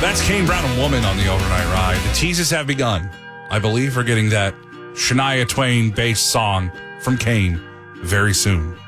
That's Kane Brown and Woman on the Overnight Ride. The teases have begun. I believe we're getting that Shania Twain based song from Kane very soon.